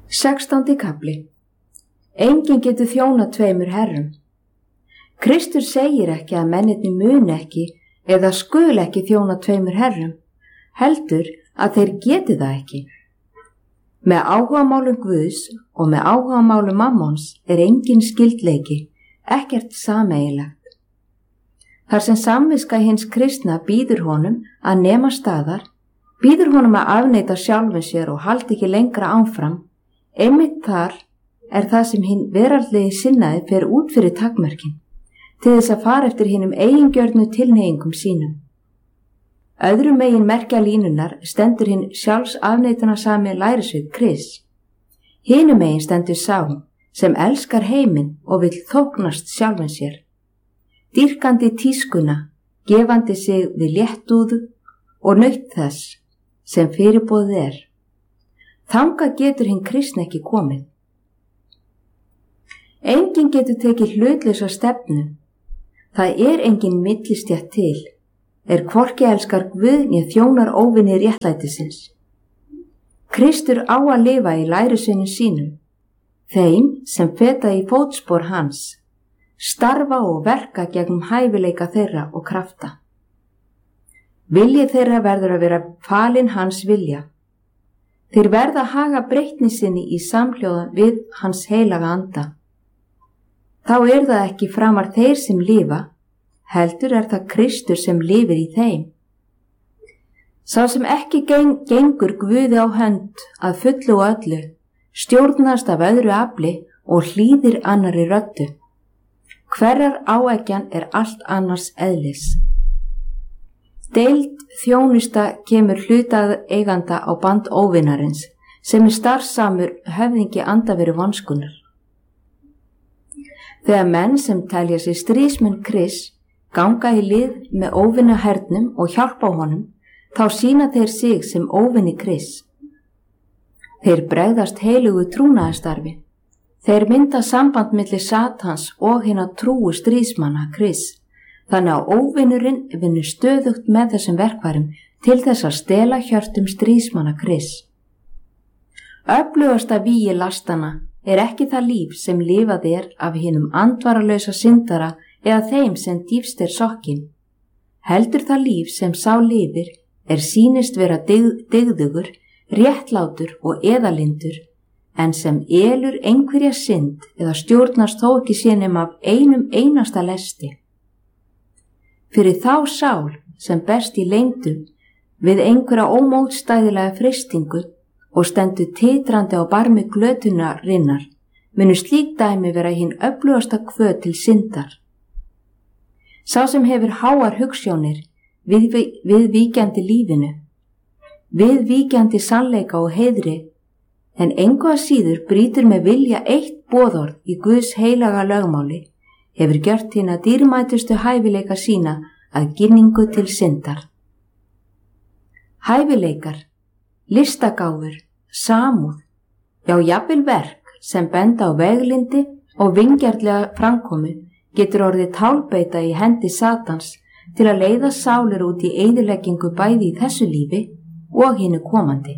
16. kafli. Enginn getur þjónað tveimur herrum. Kristur segir ekki að mennirnir muni ekki eða skuli ekki þjóna tveimur herrum, heldur að þeir geti það ekki. Með áhugamálum Guðs og með áhugamálum Mammons engin skyldleiki, ekkert sameiginlegt. Þar sem samviska hins kristna býður honum að nema staðar, býður honum að afneita sjálfum sér og haldi ekki lengra áfram, einmitt þar það sem hinn veraldlegi sinnaði fer út fyrir takmörkin, til þess að fara eftir hinum eigingjörnu tilhneigingum sínum. Öðrum megin merkja línunar stendur hinn sjálfsafneitunarsami lærisveinn Krists. Hinum megin stendur sá sem elskar heiminn og vill þóknast sjálfum sér. Dýrkandi tískuna, gefandi sig við léttúðu og naut þess sem fyrirboðið Þangað getur hinn kristni ekki komið. Enginn getur tekið hlutlausa stefnu. Það engin millistétt til, hvorki elskar Guð né þjónar óvini réttlætisins. Kristur á að lifa í lærisveinum sínum, þeim sem feta í fótspor hans, starfa og verka gegnum hæfileika þeirra og krafta. Vilji þeirra verður að vera falinn hans vilja. Þeir verða að haga breytni sinni í samhljóðan við hans heilaga anda. Þá það ekki framar þeir sem lifa, heldur það Kristur sem lifir í þeim. Sá sem ekki gengur Guði á hönd að fullu og öllu, stjórnast af öðru afli og hlýðir annarri röddu. Hverrar áeggjan allt annars eðlis. Deild þjónusta kemur hlutaðeiganda á band óvinarins, sem starfsamur höfðingi andaveru vonskunnar. Þegar menn sem telja sig stríðsmenn Krists ganga í lið með óvinahernum og hjálpa honum, þá sýna þeir sig sem óvini Krists. Þeir bregðast heilugu trúnaðarstarfi. Þeir mynda samband milli Satans og hinna trúu stríðsmanna Krists. Þannig að óvinurinn vinnur stöðugt með þessum verkfærum til þess að stela hjörtum stríðsmanna Krists. Öflugasta vígi lastana ekki það líf sem lifað af hinum andvaralausa syndara eða þeim sem dýpst sokkin. Heldur það líf sem sá lifir sýnist vera dygðugur, réttlátur og eðalindur, en sem elur einhverja synd eða stjórnast þó ekki sé nema af einum einasta lesti. Fyrir þá sál sem berst í leyndum við einhverja ómótstæðilega freistingu og stendur titrandi á barmi glötunarinnar, munu slík dæmi vera hinn öflugasta kvöð til syndar. Sá sem hefur háar hugsjónir við víkjandi lífinu, við víkjandi sannleika og heiðri, en engu að síður brýtur með vilja eitt boðorð í Guðs heilaga lögmáli, hefur gjört hina dýrmætustu hæfileika sína að ginningu til syndar. Hæfileikar, listagáfur, samúð, já jafnvel verk sem benda á veglindi og vingjarnlega framkomu getur orðið tálbeita í hendi Satans til að leiða sálir út í eyðileggingu bæði í þessu lífi og hinu komandi.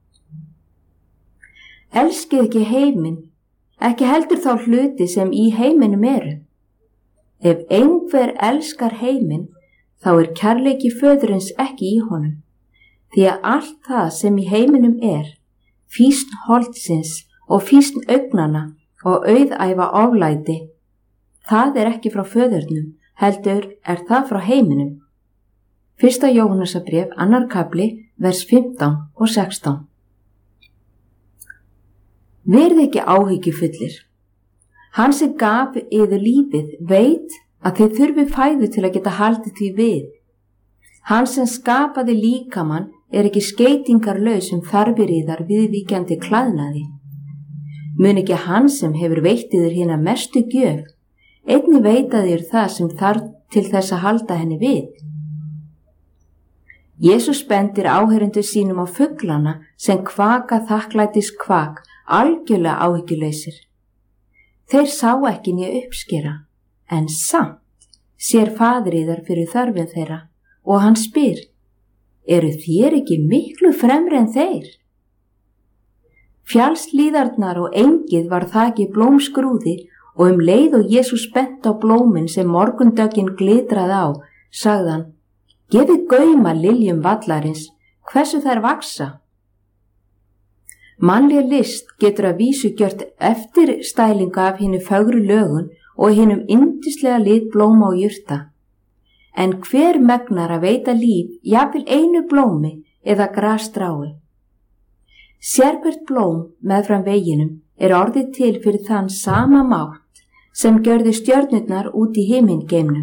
Elskið ekki heiminn, ekki heldur þá hluti sem í heiminum Ef einhver elskar heiminn, þá kærleiki föðurins ekki í honum, því að allt það sem í heiminum fýsn holdsins og fýsn augnanna og auðæfa oflæti, það ekki frá föðurnum, heldur það frá heiminum. 1. Jóhannesarbréf, 2. kafli, vers 15 og 16. Verið ekki áhyggjufullir. Hann sem gaf yður lífið veit að þið þurfi fæðu til að geta haldið því við. Hann sem skapaði líkamann ekki skeytingarlaus þarfir yðar viðvíkjandi klæðnaði. Mun ekki hann sem hefur veitt yður hina mestu gjöf, einnig veita þér það sem þarf til þess að halda henni við. Jesús bendir áheyrendur sínum á fuglana sem kvaka þakklætis kvak, algjörlega áhyggjulausir. Þeir sá ekki né uppskera, en samt sér faðir yðar fyrir þörfin þeirra og hann spyr, þér ekki miklu fremri en þeir? Fjallslíðarnar og engið var þakið blómskrúði og leið og Jesús bent á blómin sem morgundöggin glitraði á, sagði hann: gefið gaum að liljum vallarins, hversu þær vaksa. Mannleg list getur að vísu gjört eftirstælingu af hinu fögru lögun og hinum yndislega lit blóma og jurta. En hver megnar að veita líf jafnvel einu blómi eða grasstrái? Sérhvert blóm meðfram veginum orðið til fyrir þann sama mátt sem gjörði stjörnurnar út í himingeimnum.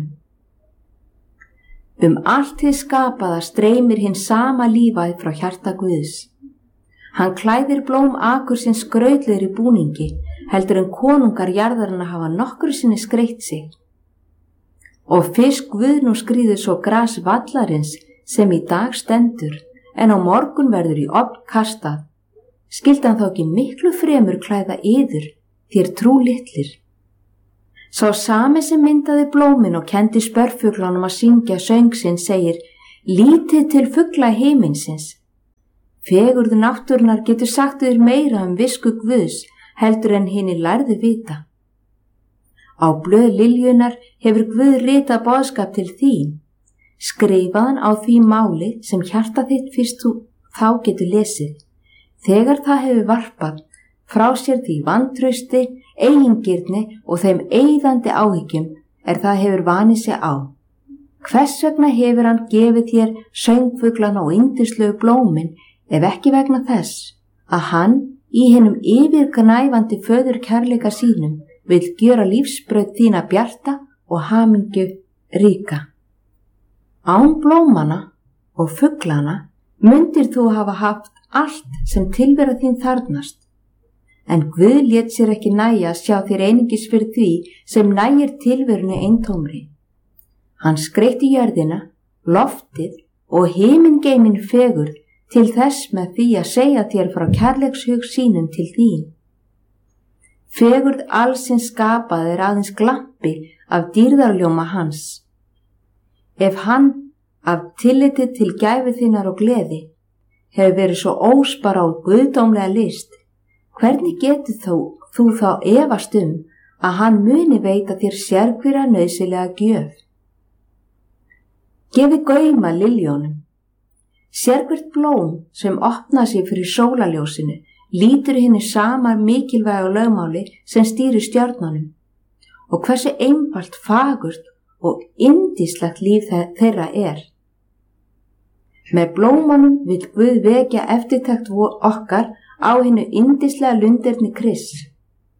Allt hið skapaða streymir hinn sama lífæð frá hjarta Guðs. Hann klæðir blóm akursins skrautlegri búningi heldur en konungar jarðarinnar hafa nokkru sinni skreytt sig. Og fyrst Guð nú skríður svo gras vallarins sem í dag stendur en á morgun verður í ofn kastað, skyldi hann þá ekki miklu fremur klæða yður, þér trúlitlir. Sá sami sem myndaði blómin og kendi spörfuglunum að syngja söng sinn segir: lítið til fugla himinsins. Fegurð náttúrunnar getur sagt þér meira visku Guðs heldur en hinir lærðu vita. Á blöð liljunar hefur Guð ritað boðskap til þín. Skrifaðan á því máli sem hjarta þitt fyrst þú þá getur lesið. Þegar það hefur varpað frá sér því vantrausti, eigingirni og þeim eyðandi áhyggjum það hefur vanið sig á. Hvers vegna hefur hann gefið þér söngfuglana og yndislegu blómin ef ekki vegna þess að hann í hinum yfirgnæfandi föðurkærleika sínum vill gjöra lífsbraut þína bjarta og hamingju ríka. Án blómana og fuglana mundir þú hafa haft allt sem tilvera þín þarfnast. En Guð lét sér ekki nægja að sjá þér einungis fyrir því sem nægir tilverunni eintómri. Hann skreytti jörðina, loftið og himingeimin fegurð til þess með því að segja þér frá kærleikshug sínum til þín. Fegurð allsins skapaði aðeins glampi af dýrðarljóma hans. Ef hann af tilliti til gæfu þinnar og gleði hefur verið svo óspara á guðdómlega list, hvernig getur þú þá efast að hann muni veita þér sérhverja nauðsynlega gjöf? Gefið gaum að liljónum. Sérhvert blóm sem opna sig fyrir sólarljósinu lítur hinni sama mikilvæga lögmáli sem stýrir stjörnunum og hversu einfalt, fagurt og yndislegt líf þeirra Með blómanum vill Guð vekja eftirtekt okkar á hinu yndislega lunderni Krists.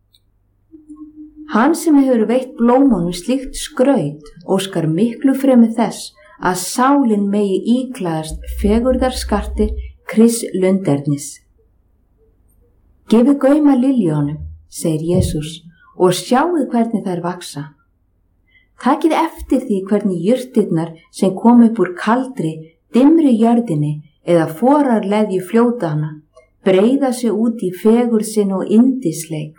Hann sem hefur veitt blómanum slíkt skraut óskar miklu fremur þess að sálin megi íklæðast fegurðarskarti Krists lundernis. Gefið gaum að liljónum, segir Jesús, og sjáið hvernig þær vaksa. Takið eftir því hvernig jurtirnar sem kom upp úr kaldri, dimmri jörðinni eða forarleðju fljótana breiða sig út í fegurð sinn og yndisleik.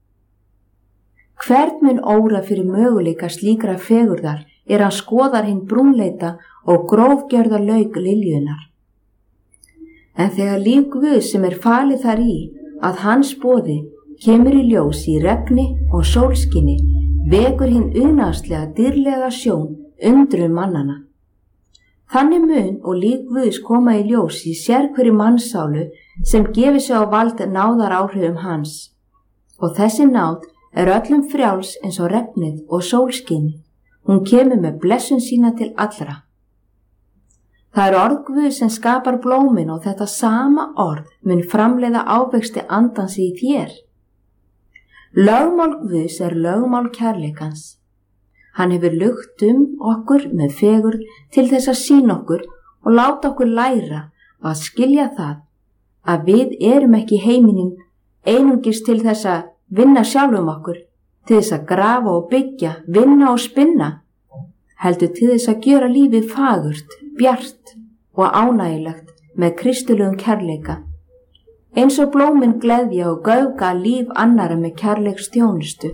Hvern mun óra fyrir möguleika slíkra fegurðar hann skoðar hinn brúnleita og grófgjörða lauk liljunar. En þegar líf Guðs sem falið þar í að hans boði kemur í ljós í regni og sólskini, vekur hinn unaðslega dýrlega sjón undrun mannana. Þannig mun og líf Guðs koma í ljós í sérhverju mannsálu sem gefur sig á vald náðar áhrifum hans. Og þessi náð öllum frjáls eins og regnið og sólskini. Hún kemur með blessun sína til allra. Það orð Guðs sem skapar blómin og þetta sama orð mun framleiða ávexti andans í þér. Lögmál Guðs lögmál kærleikans. Hann hefur lugt okkur með fegurð til þess að sýna okkur og láta okkur læra að skilja það að við erum ekki í heiminum einungis til þess að vinna sjálfum okkur, til þess að grafa og byggja, vinna og spinna, heldur til þess að gjöra lífið fagurt, bjart og ánægilegt með kristilegum kærleika, eins og blómin gleðja og gauga líf annara með kærleiksþjónustu.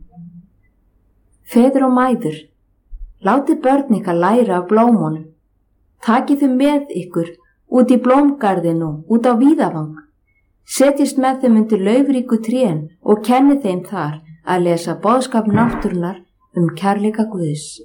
Feður og mæður, látið börn ykkar læra af blómunum, takið þau með ykkur út í blómgarðinu, út á víðavang, Setjist með þeim undir laufríku trén og kenni þeim þar að lesa boðskap náttúrunnar kærleika Guðs.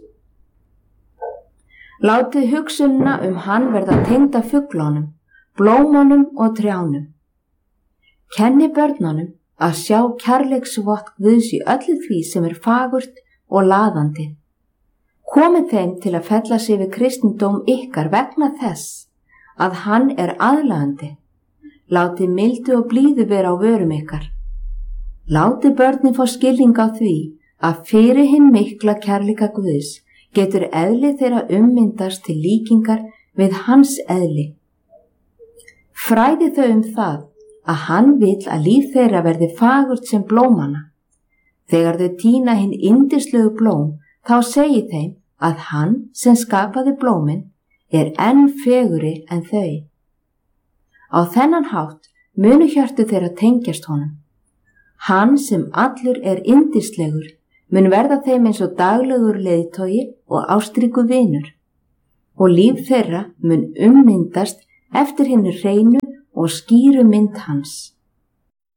Látið hugsunina hann verða tengda fuglunum, blómunum og trjánum. Kenni börnunum að sjá kærleiksvott Guðs í öllu því sem fagurt og laðandi. Komið þeim til að fella sig við kristindóm ykkar vegna þess að hann aðlaðandi. Látið mildu og blíðu vera á vörum ykkar. Látið börnin fá skilning á því að fyrir hinn mikla kærleika Guðs getur eðli þeirra myndast til líkingar við hans eðli. Fræði þau það að hann vill að líf þeirra verði fagurt sem blómana. Þegar þau tína hinn yndislegu blóm, þá segi þeim að hann sem skapaði blómin enn fegurri en þau. Á þennan hátt munu hjörtu þeirra tengjast honum. Hann sem allur yndislegur mun verða þeim eins og daglegur leiðtogi og ástríku vinur, og líf þeirra mun myndast eftir hinni hreinu og skýru mynd hans.